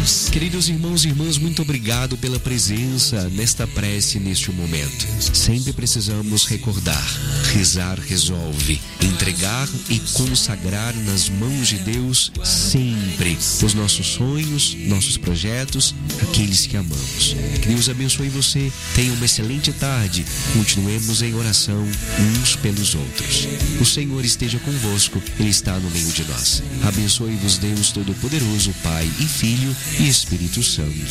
Queridos irmãos e irmãs, muito obrigado pela presença nesta prece, neste momento. Sempre precisamos recordar, rezar resolve, entregar e consagrar nas mãos de Deus sempre os nossos sonhos, nossos projetos, aqueles que amamos. Que Deus abençoe você, tenha uma excelente tarde, continuemos em oração uns pelos outros. O Senhor esteja convosco, Ele está no meio de nós. Abençoe-vos Deus Todo-Poderoso, Pai e Filho e Espírito Santo.